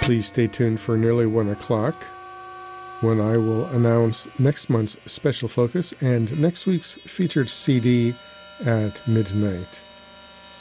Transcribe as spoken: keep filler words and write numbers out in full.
Please stay tuned for nearly one o'clock when I will announce next month's special focus and next week's featured C D at midnight.